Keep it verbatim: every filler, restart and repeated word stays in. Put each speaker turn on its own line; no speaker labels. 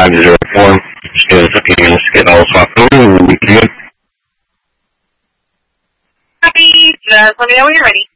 five zero four. Just give us a few minutes to get all swapped over and we'll be good.
Copy. Just let me know when you're ready.